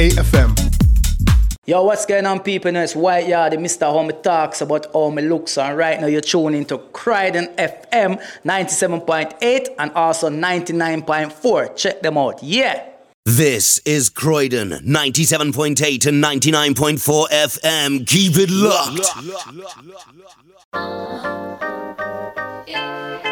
FM. Yo, what's going on, people? You know, it's White Yard, Mr. Homie talks about how me looks. And right now you're tuning into Croydon FM 97.8 and also 99.4. Check them out. Yeah. This is Croydon 97.8 and 99.4 FM. Keep it locked.